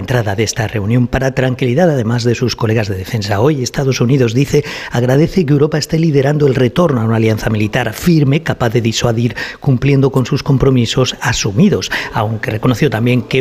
entrada de esta reunión para tranquilidad además de sus colegas de defensa. Hoy Estados Unidos dice agradece que Europa esté liderando el retorno a una alianza militar firme, capaz de disuadir, cumpliendo con sus compromisos asumidos, aunque reconoció también que